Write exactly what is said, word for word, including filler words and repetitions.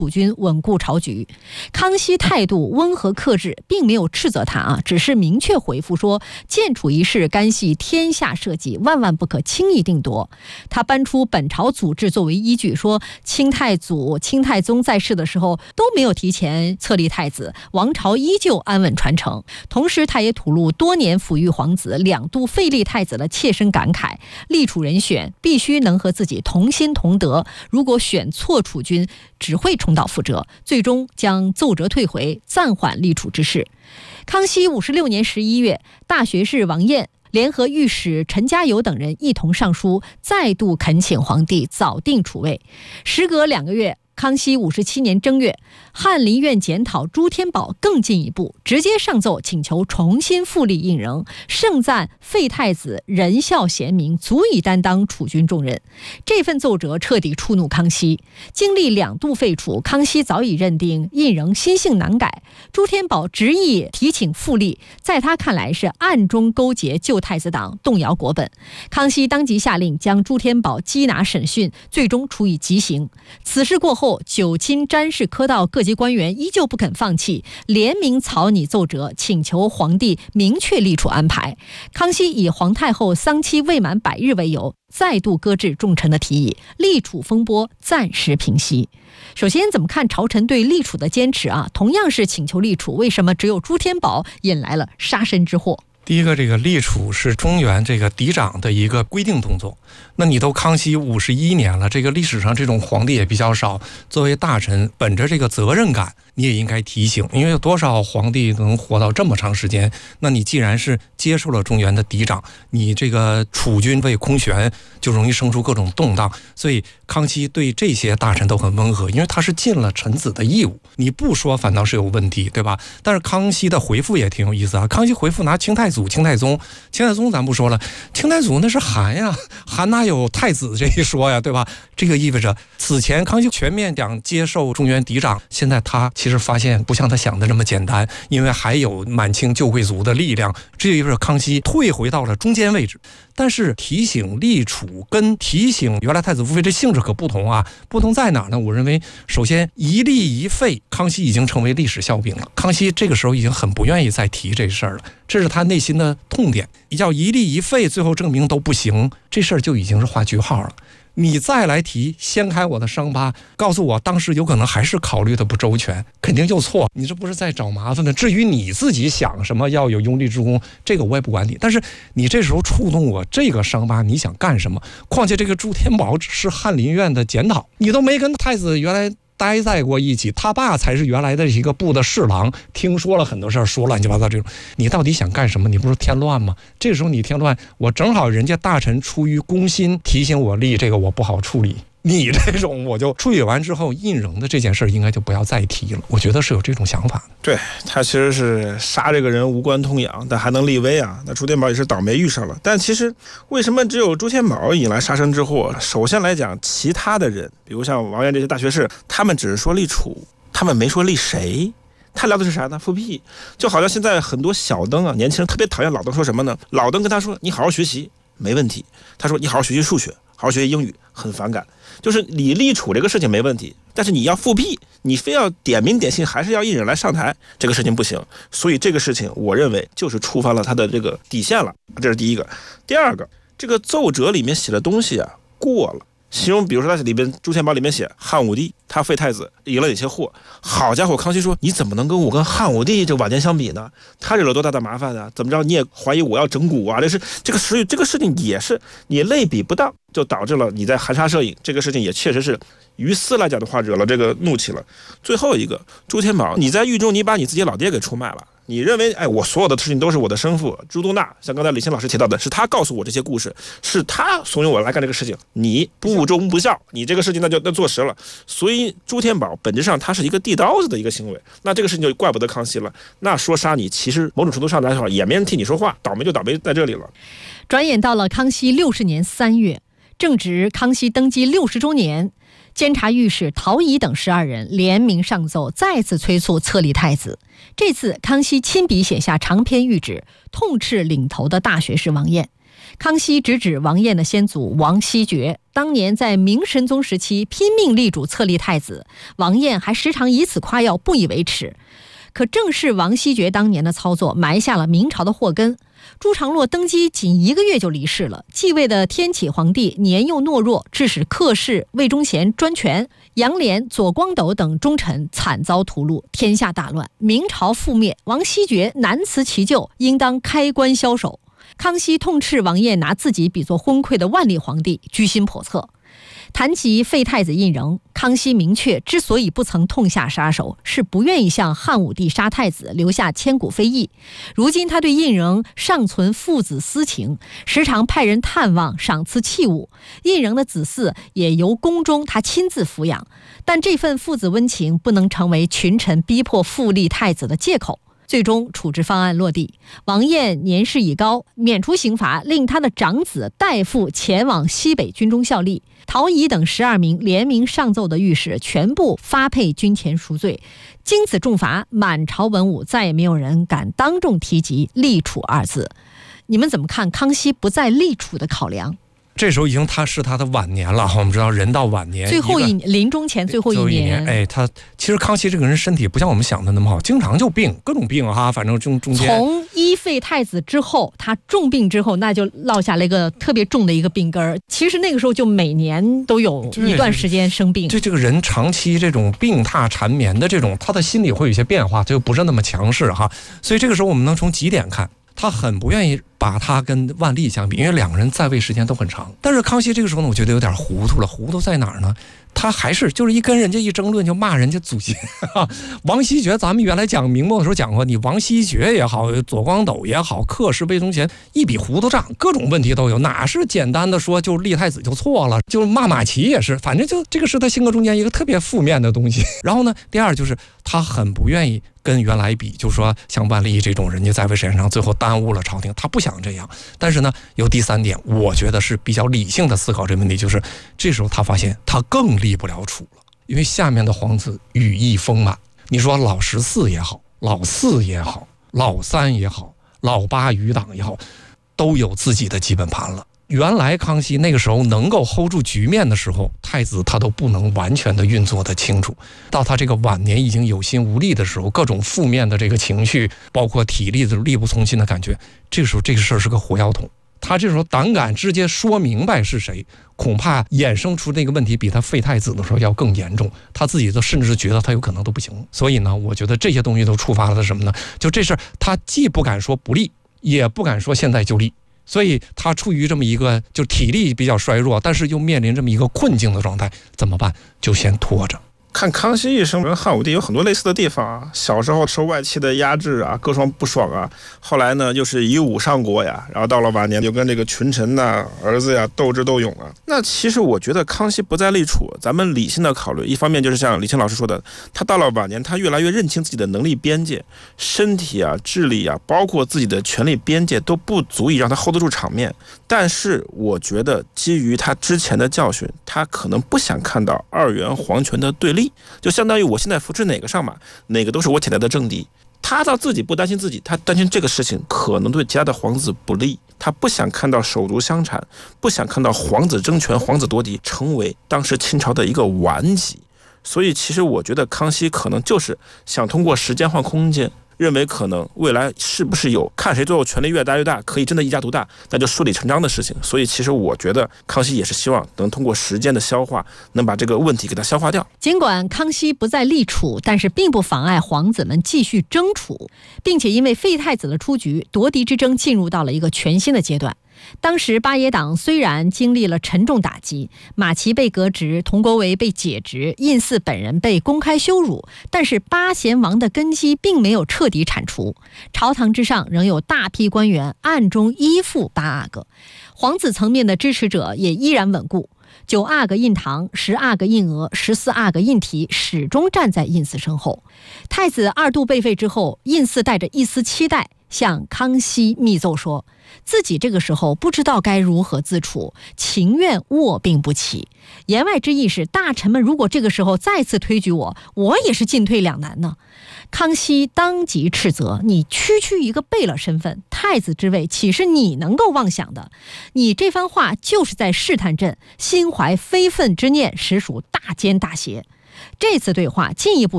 楚军稳固朝局。康熙态度温和克制，并没有斥责他啊，只是明确回复说，建楚一事干系天下社稷，万万不可轻易定夺。他搬出本朝祖制作为依据，说清太祖、清太宗在世的时候都没有提前册立太子，王朝依旧安稳传承。同时，他也吐露多年抚育皇子、两度废立太子的切身感慨，立储人选必须能和自己同心同德，如果选错储君，只会重蹈覆辙，最终将奏折退回，暂缓立储之事。康熙五十六年十一月，大学士王彦联合御史陈家友等人一同上书，再度恳请皇帝早定储位。时隔两个月，康熙五十七年正月，翰林院检讨朱天宝更进一步，直接上奏请求重新复立胤禛，盛赞废太子仁孝贤明，足以担当储君重任。这份奏折彻底触怒康熙，经历两度废除，康熙早已认定胤禛心性难改，朱天宝执意提请复立，在他看来是暗中勾结旧太子党，动摇国本。康熙当即下令将朱天宝缉拿审讯，最终处以极刑。此事过后，九卿詹事科道各级官员依旧不肯放弃，联名草拟奏折，请求皇帝明确立储安排。康熙以皇太后丧期未满百日为由，再度搁置重臣的提议，立储风波暂时平息。首先，怎么看朝臣对立储的坚持啊？同样是请求立储，为什么只有朱天宝引来了杀身之祸？ 第一个，这个立储是中原这个嫡长的一个规定动作。那你都康熙五十一年了，这个历史上这种皇帝也比较少。作为大臣，本着这个责任感，你也应该提醒，因为有多少皇帝能活到这么长时间？那你既然是接受了中原的嫡长，你这个储君位空悬，就容易生出各种动荡。所以康熙对这些大臣都很温和，因为他是尽了臣子的义务。你不说反倒是有问题，对吧？但是康熙的回复也挺有意思啊。康熙回复拿清太祖、清太宗，清太宗咱不说了，清太祖那是韩呀，韩哪有太子这一说呀，对吧？这个意味着此前康熙全面讲接受中原嫡长，现在他其实发现不像他想的那么简单，因为还有满清旧贵族的力量，这就意味着康熙退回到了中间位置。但是提醒立储跟提醒原来太子复废这性质可不同啊，不同在哪呢？我认为首先一立一废，康熙已经成为历史笑柄了。康熙这个时候已经很不愿意再提这事儿了，这是他内心的痛点。一叫一立一废，最后证明都不行，这事儿就已经是画句号了。你再来提，掀开我的伤疤，告诉我当时有可能还是考虑的不周全，肯定就错。你这不是在找麻烦呢？至于你自己想什么要有拥立之功，这个我也不管你。但是你这时候触动我这个伤疤，你想干什么？况且这个朱天宝只是翰林院的检讨，你都没跟太子原来待在过一起，他爸才是原来的一个部的侍郎，听说了很多事儿，说乱七八糟这种，你到底想干什么？你不是添乱吗？这时候你添乱，我正好人家大臣出于公心提醒我立这个，我不好处理。你这种我就处理完之后，胤禛的这件事应该就不要再提了。我觉得是有这种想法。 对，他其实是杀这个人无关痛痒，但还能立威啊。那朱天宝也是倒霉遇上了。但其实为什么只有朱天宝引来杀身之祸？首先来讲，其他的人，比如像王彦这些大学士，他们只是说立储，他们没说立谁。他聊的是啥呢？复辟。就好像现在很多小灯啊，年轻人特别讨厌老灯，说什么呢？老灯跟他说你好好学习没问题，他说你好好学习数学，好好学习英语，很反感。就是你立储这个事情没问题，但是你要复辟，你非要点名点姓，还是要胤禛来上台，这个事情不行。所以这个事情我认为就是触犯了他的这个底线了，这是第一个。第二个，这个奏折里面写的东西啊过了，形容比如说他里边朱天宝里面写汉武帝他废太子引了哪些祸，好家伙，康熙说你怎么能跟我跟汉武帝这晚年相比呢？他惹了多大的麻烦啊？怎么着你也怀疑我要整蛊啊？这是这个事这个事情也是你类比不当，就导致了你在含沙射影，这个事情也确实是于私来讲的话惹了这个怒气了。最后一个，朱天宝你在狱中你把你自己老爹给出卖了，你认为哎我所有的事情都是我的生父朱都纳，像刚才李欣老师提到的，是他告诉我这些故事，是他怂恿我来干这个事情，你不忠不孝，你这个事情那就那坐实了。所以朱天宝本质上他是一个递刀子的一个行为，那这个事情就怪不得康熙了。那说杀你，其实某种程度上来说也没人替你说话，倒霉就倒霉在这里了。 转眼到了康熙六十年三月，正值康熙登基六十周年，监察御史陶仪等十二人联名上奏，再次催促册立太子。这次康熙亲笔写下长篇谕旨，痛斥领头的大学士王彦。 康熙直指王晏的先祖王希爵，当年在明神宗时期拼命力主册立太子，王晏还时常以此夸耀，不以为耻。可正是王希爵当年的操作，埋下了明朝的祸根。朱常洛登基仅一个月就离世了，继位的天启皇帝年幼懦弱，致使客氏、魏忠贤专权，杨涟、左光斗等忠臣惨遭屠戮，天下大乱，明朝覆灭。王希爵难辞其咎，应当开棺枭首。康熙痛斥王晏拿自己比作昏聩的万历皇帝，居心叵测。谈及废太子胤禛，康熙明确，之所以不曾痛下杀手，是不愿意像汉武帝杀太子留下千古非议。如今他对胤禛尚存父子私情，时常派人探望，赏赐器物。胤禛的子嗣也由宫中他亲自抚养，但这份父子温情不能成为群臣逼迫复立太子的借口。最终处置方案落地，王晏年事已高，免除刑罚，令他的长子代父前往西北军中效力。陶仪等十二名联名上奏的御史全部发配军前赎罪。经此重罚，满朝文武再也没有人敢当众提及立储二字。你们怎么看康熙不再立储的考量？ 这时候已经他是他的晚年了，我们知道人到晚年， 最后一临终前最后一 年, 一年哎，他其实康熙这个人身体不像我们想的那么好，经常就病，各种病哈，反正中中间从一废太子之后，他重病之后，那就落下了一个特别重的一个病根儿。其实那个时候就每年都有一段时间生病， 对这个人长期这种病榻缠绵的这种，他的心理会有一些变化，他就不是那么强势哈。所以这个时候我们能从几点看，他很不愿意把他跟万历相比，因为两个人在位时间都很长。但是康熙这个时候呢，我觉得有点糊涂了。糊涂在哪儿呢？他还是就是一跟人家一争论就骂人家祖先。王希爵，咱们原来讲明末的时候讲过，你王希爵也好，左光斗也好，客氏、魏忠贤一笔糊涂账，各种问题都有，哪是简单的说就立太子就错了，就骂马齐也是，反正就这个是他性格中间一个特别负面的东西。然后呢，第二就是他很不愿意跟原来比，就是说像万历这种人家在位时间长，最后耽误了朝廷，他不想这样。但是呢，有第三点，我觉得是比较理性的思考这个问题，就是这时候他发现他更立不了储了，因为下面的皇子羽翼丰满，你说老十四也好，老四也好，老三也好，老八余党也好，都有自己的基本盘了。原来康熙那个时候能够 hold 住局面的时候，太子他都不能完全的运作的清楚，到他这个晚年已经有心无力的时候，各种负面的这个情绪，包括体力的力不从心的感觉，这个时候这个事儿是个火药桶。他这时候胆敢直接说明白是谁，恐怕衍生出那个问题比他废太子的时候要更严重，他自己都甚至觉得他有可能都不行。所以呢，我觉得这些东西都触发了什么呢？就这事儿他既不敢说不利，也不敢说现在就立，所以他处于这么一个就体力比较衰弱，但是又面临这么一个困境的状态，怎么办？就先拖着。 看康熙一生跟汉武帝有很多类似的地方啊，小时候受外戚的压制啊，各种不爽啊，后来呢又是以武上国呀，然后到了晚年又跟这个群臣呐、儿子呀斗智斗勇啊。那其实我觉得康熙不再立储，咱们理性的考虑，一方面就是像李清老师说的，他到了晚年，他越来越认清自己的能力边界，身体啊、智力啊，包括自己的权力边界都不足以让他 hold 得住场面。但是我觉得基于他之前的教训，他可能不想看到二元皇权的对立，就相当于我现在扶持哪个上马，哪个都是我潜在的政敌。他倒自己不担心自己，他担心这个事情可能对其他的皇子不利，他不想看到手足相残，不想看到皇子争权、皇子夺嫡成为当时清朝的一个顽疾。所以其实我觉得康熙可能就是想通过时间换空间，认为可能未来是不是有看谁最后权力越大越大，可以真的一家独大，那就顺理成章的事情。所以其实我觉得康熙也是希望能通过时间的消化，能把这个问题给它消化掉。 尽管康熙不再立储，但是并不妨碍皇子们继续争储，并且因为废太子的出局，夺嫡之争进入到了一个全新的阶段。当时八爷党虽然经历了沉重打击，马齐被革职，佟国维被解职，胤祀本人被公开羞辱，但是八贤王的根基并没有彻底铲除，朝堂之上仍有大批官员暗中依附八阿哥，皇子层面的支持者也依然稳固。九阿哥胤堂、十阿哥胤额、十四阿哥胤禔始终站在胤祀身后。太子二度被废之后，胤祀带着一丝期待向康熙密奏说，自己这个时候不知道该如何自处，情愿卧病不起。言外之意是，大臣们如果这个时候再次推举我，我也是进退两难呢。康熙当即斥责，你区区一个贝勒身份，太子之位岂是你能够妄想的？你这番话就是在试探朕，心怀非分之念，实属大奸大邪。这次对话进一步